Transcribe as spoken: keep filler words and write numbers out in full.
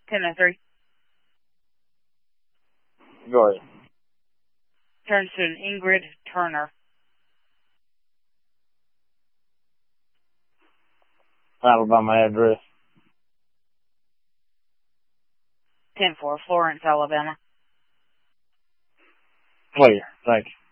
ten oh three. Go ahead. Turns to an Ingrid Turner. Alabama address. ten four, Florence, Alabama. Clear. Thank you.